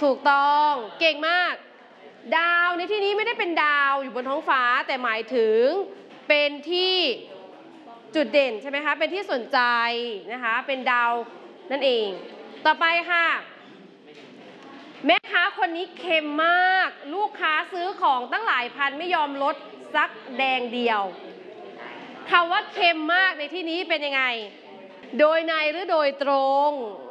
ถูกต้องเก่งมากดาวในที่นี้ไม่ได้เป็นดาวอยู่บนท้องฟ้าแต่หมายถึงเป็นที่จุดเด่นใช่ไหมคะเป็นที่สนใจนะคะเป็นดาวนั่นเองต่อไปค่ะแม่ค้าคนนี้เค็มมากลูกค้าซื้อของตั้งหลายพันไม่ยอมลดสักแดงเดียวคำว่าเค็มมากในที่นี้เป็นยังไงโดยในหรือโดยตรง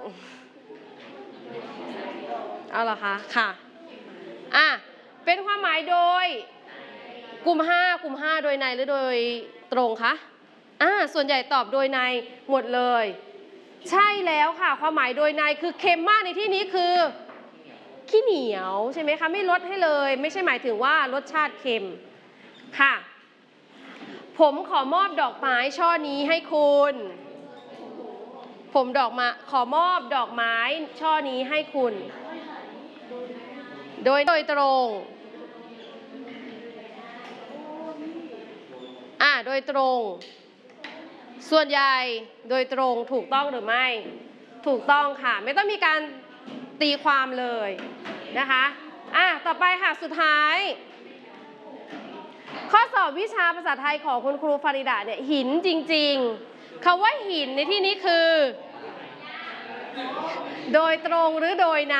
เอาเหรอคะค่ะเป็นความหมายโดยกลุ่ม5โดยในหรือโดยตรงคะส่วนใหญ่ตอบโดยในหมดเลยใช่แล้วค่ะความหมายโดยในคือเค็มมากในที่นี้คือขี้เหนียวใช่ไหมคะไม่ลดให้เลยไม่ใช่หมายถึงว่ารสชาติเค็มค่ะผมขอมอบดอกไม้ช่อนี้ให้คุณขอมอบดอกไม้ช่อนี้ให้คุณโดยตรงโดยตรงส่วนใหญ่โดยตรงถูกต้องหรือไม่ถูกต้องค่ะไม่ต้องมีการตีความเลยนะคะต่อไปค่ะสุดท้ายข้อสอบวิชาภาษาไทยของคุณครูฟาริดาเนี่ยหินจริงๆคำว่าหินในที่นี้คือโดยตรงหรือโดยใน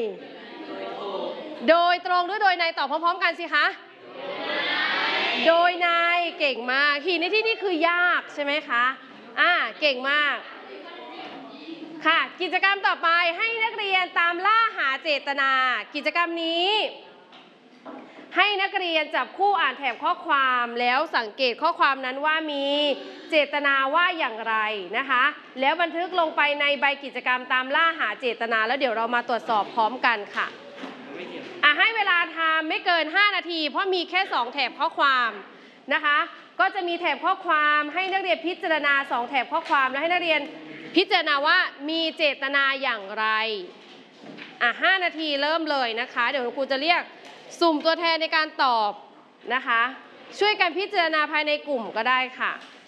โดยตรงหรือโดยในตอบพร้อมๆกันสิคะโดยในเก่งมากหินในที่นี้คือยากใช่ไหมคะเก่งมากค่ะกิจกรรมต่อไปให้นักเรียนตามล่าหาเจตนากิจกรรมนี้ให้นักเรียนจับคู่อ่านแถบข้อความแล้วสังเกตข้อความนั้นว่ามีเจตนาว่าอย่างไรนะคะแล้วบันทึกลงไปในใบกิจกรรมตามล่าหาเจตนาแล้วเดี๋ยวเรามาตรวจสอบพร้อมกันค่ะให้เวลาทำไม่เกิน5นาทีเพราะมีแค่2แถบข้อความนะคะก็จะมีแถบข้อความให้นักเรียนพิจารณา2แถบข้อความแล้วให้นักเรียนพิจารณาว่ามีเจตนาอย่างไร5นาทีเริ่มเลยนะคะเดี๋ยวครูจะเรียกสุ่มตัวแทนในการตอบนะคะช่วยกันพิจารณาภายในกลุ่มก็ได้ค่ะ